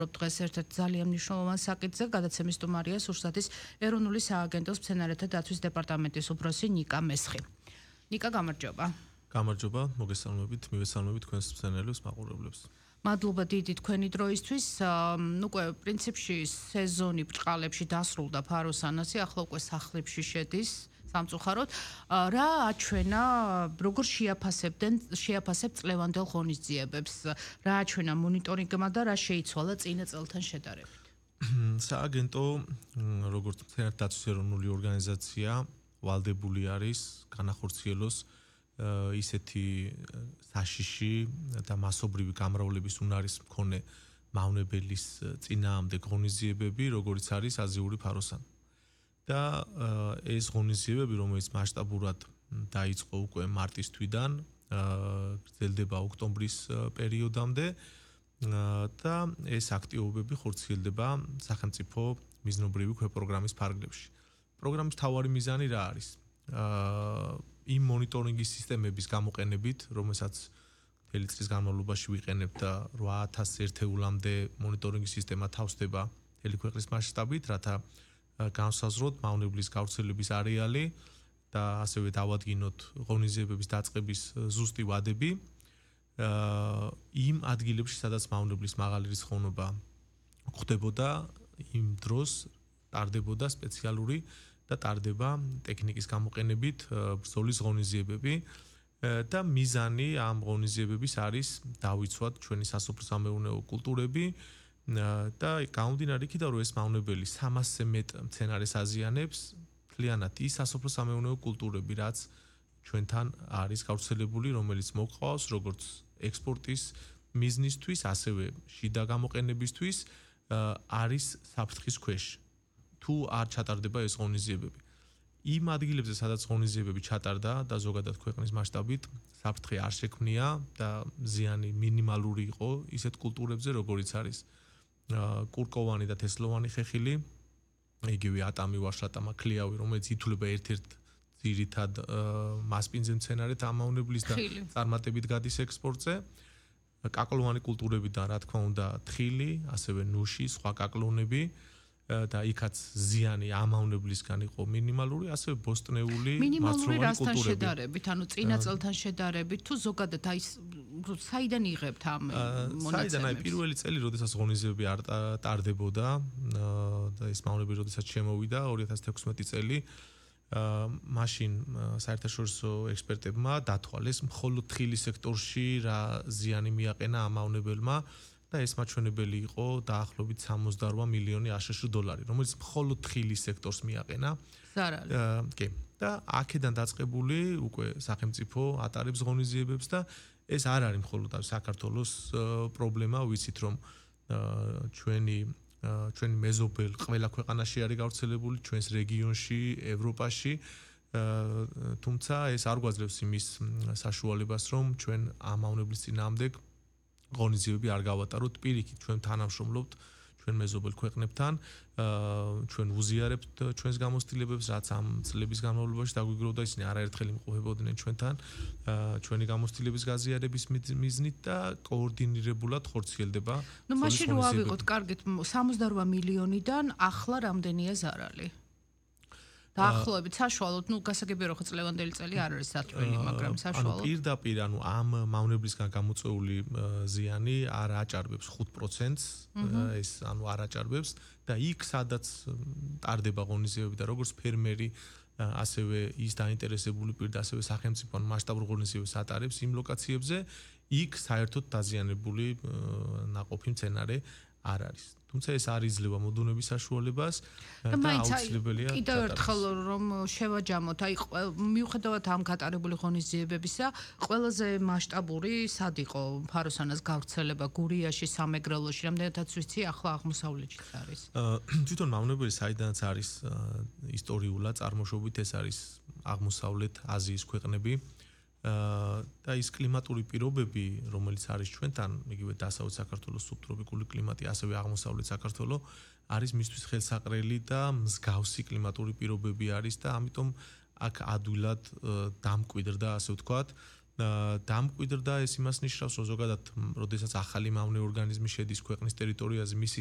დღეს ერთ-ერთ ძალიან მნიშვნელოვან საკითხზე გადაცემის სტუმარია სურსათის ეროვნული სააგენტოს მცენარეთა დაცვის დეპარტამენტის უფროსი ნიკა მესხი. ნიკა, გამარჯობა. გამარჯობა, მოგესალმებით, მივესალმებით თქვენს მცენარეებს, მაყურებლებს. მადლობა დიდი თქვენი დროისთვის. უკვე პრინციპში სეზონი ბრჭყალებში დასრულდა ფაროსანასი, ახლა უკვე სახლებში შედის სამწუხაროდ. რა აჩვენა, როგორ შეაფასებთ წლევანდელ ღონისძიებებს? რა აჩვენა მონიტორინგმა და რა შეიცვალა წინა წელთან შედარებით? სააგენტო, როგორც მცენარეთა დაცვის ეროვნული ორგანიზაცია, ვალდებული არის განახორციელოს ისეთი საშიში და მასობრივი გამრავლების უნარის მქონე მავნებელის წინააღმდეგ ღონისძიებები, როგორიც არის აზიური ფაროსანი. და ეს ღონისძიებები, რომელიც მასშტაბურად დაიწყო უკვე მარტის თვიდან, გრძელდება ოქტომბრის პერიოდამდე და ეს აქტივობები ხორციელდება სახელმწიფო მიზნობრივი ქვეპროგრამის ფარგლებში. პროგრამის მთავარი მიზანი რა არის? იმ მონიტორინგის სისტემების გამოყენებით, რომელსაც მთელი წლის განმავლობაში ვიყენებთ და 8000 ერთეულამდე მონიტორინგის სისტემა თავსდება მთელი ქვეყნის მასშტაბით, რათა განსაზღვროთ მავნებლის გავრცელების არეალი და ასევე დავადგინოთ ღონისძიებების დაწყების ზუსტი ვადები იმ ადგილებში, სადაც მავნებლის მაღალი რისხოვნობა გვხვდებოდა, იმ დროს ტარდებოდა სპეციალური და ტარდება ტექნიკის გამოყენებით ბრძოლის ღონისძიებები და მიზანი ამ ღონისძიებების არის დავიცვათ ჩვენი სასოფლო-სამეურნეო კულტურები და გამომდინარე იქიდან, რომ ეს მავნებელი 300-ზე მეტ მცენარეს აზიანებს, მთლიანად ის სასოფლო-სამეურნეო კულტურები, რაც ჩვენთან არის გავრცელებული, რომელიც მოყავს როგორც ექსპორტის მიზნისთვის, ასევე შიდა გამოყენებისთვის, არის საფრთხის ქვეშ. თუ არ ჩატარდება ეს ღონისძიებები. იმ ადგილებზე, სადაც ღონისძიებები ჩატარდა და ზოგადად ქვეყნის მასშტაბით, საფრთხე არ შექმნია და ზიანი მინიმალური იყო ისეთ კულტურებზე, როგორიც არის კურკოვანი და თესლოვანი ხეხილი, იგივე ატამი, ვარშლატამა, ქლიავი, რომელიც ითვლება ერთ-ერთ ძირითად მასპინძელ მცენარედ ამავნებლის და წარმატებით გადის ექსპორტზე. კაკლოვანი კულტურებიდან, რა თქმა უნდა, თხილი, ასევე ნუში, სხვა კაკლონები და იქაც ზიანი ამავნებლისგან იყო მინიმალური, ასევე ბოსტნეული მინიმალური რასთან შედარებით, ანუ წინა წელთან შედარებით, თუ ზოგადად აი საიდან იღებთ ამ მონაცემებს? საიდან აი პირველი წელი, როდესაც ღონისძიებები არ ტარდებოდა და ეს მავნები როდესაც შემოვიდა 2016 წელი, მაშინ საერთაშორისო ექსპერტებმა დათვალეს მხოლოდ თხილის სექტორში რა ზიანი მიაყენა ამ მავნებელმა და ეს მაჩვენებელი იყო დაახლოებით 68 მილიონი აშშ დოლარი, რომელიც მხოლოდ თხილის სექტორს მიაყენა. ზარალი. კი. და აქედან დაწყებული უკვე სახელმწიფო ატარებს ღონისძიებებს და ეს არ არის მხოლოდ საქართველოს პრობლემა, ვიცით რომ ჩვენი მეზობელ ყველა ქვეყანაში არის გავრცელებული, ჩვენს რეგიონში, ევროპაში, თუმცა ეს არ გვაძლევს იმის საშუალებას, რომ ჩვენ ამ მავნებლის წინააღმდეგ ღონისძიებები არ გავატაროთ პირიქით, ჩვენ თანამშრომლობთ ჩვენ მეზობელ ქვეყნებთან, ჩვენ უზიარებთ ჩვენს გამოცდილებებს, რაც ამ წლების განმავლობაში დაგვიგროვდა, ისინი არაერთხელ იმყოფებოდნენ ჩვენთან, ჩვენი გამოცდილების გაზიარების მიზნით და კოორდინირებულად ხორციელდება. ნუ მაშინ რო ავიღოთ, კარგით, 68 მილიონიდან ახლა რამდენია ზარალი? დაახლოებით საშუალოდ, ნუ გასაგებია რომ ხო წლევანდელი წელი არ არის სათვლელი, მაგრამ საშუალოდ. პირდაპირ, ანუ ამ მავნებლისგან გამოწვეული ზიანი არ აჭარბებს 5%-ს, ეს ანუ არ აჭარბებს და იქ სადაც ტარდება ღონისძიებები და როგორც ფერმერი, ასევე ის დაინტერესებული პირ და ასევე სახელმწიფო მასშტაბურ ღონისძიებებს ატარებს იმ ლოკაციებზე, იქ საერთოდ დაზიანებული ნაყოფი მცენარე არ არის. თუმცა ეს არ იძლევა მოდუნების საშუალებას და აუცილებელია. კიდევ ერთხელ რომ შევაჯამოთ, აი მიუხედავად ამ გატარებული ღონისძიებებისა, ყველაზე მასშტაბური სად იყო ფაროსანას გავრცელება გურიაში, სამეგრელოში, რამდენადაც ვიცი, ახლა აღმოსავლეთშიც არის. თვითონ მავნებელი საიდანაც არის ისტორიულად წარმოშობით, ეს არის აღმოსავლეთ აზიის ქვეყნები. და ის კლიმატური პირობები, რომელიც არის ჩვენთან, იგივე დასავლეთ საქართველოს სუბტროპიკული კლიმატი, ასევე აღმოსავლეთ საქართველოს არის მისთვის ხელსაყრელი და მსგავსი კლიმატური პირობები არის და ამიტომ აქ ადვილად დამკვიდრდა, ასე ვთქვათ, დამკვიდრდა ეს იმას ნიშნავს, რომ ზოგადად, როდესაც ახალი მავნე ორგანიზმი შედის ქვეყნის ტერიტორიაზე, მისი